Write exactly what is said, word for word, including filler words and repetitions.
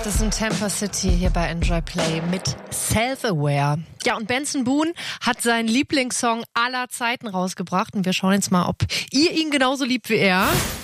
ist Tampa City hier bei Enjoy Play mit Self-Aware. Ja, und Benson Boone hat seinen Lieblingssong aller Zeiten rausgebracht und wir schauen jetzt mal, ob ihr ihn genauso liebt wie er.